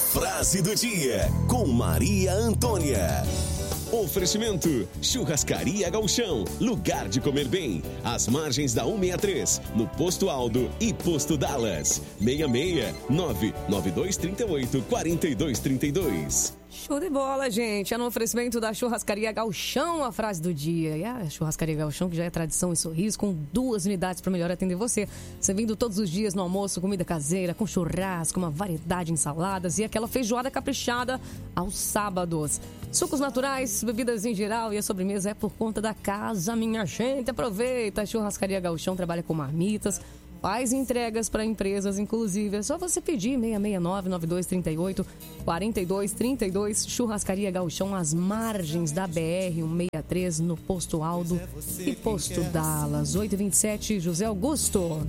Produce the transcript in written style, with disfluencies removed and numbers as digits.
frase do dia com Maria Antônia. Oferecimento: Churrascaria Gauchão, lugar de comer bem, às margens da 163, no Posto Aldo e Posto Dallas. 669-9238-4232. Show de bola, gente. É no oferecimento da Churrascaria Gauchão, a frase do dia. E a Churrascaria Gauchão, que já é tradição em Sorriso, com 2 unidades para melhor atender você. Servindo todos os dias no almoço, comida caseira, com churrasco, uma variedade de ensaladas e aquela feijoada caprichada aos sábados. Sucos naturais, bebidas em geral e a sobremesa é por conta da casa, minha gente. Aproveita. A Churrascaria Gauchão trabalha com marmitas, faz entregas para empresas, inclusive. É só você pedir 669-9238-4232. Churrascaria Gauchão, às margens da BR-163, no Posto Aldo e Posto Dallas. 8h27, José Augusto.